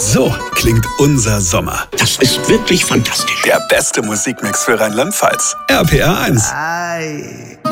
So klingt unser Sommer. Das ist wirklich fantastisch. Der beste Musikmix für Rheinland-Pfalz. RPR 1.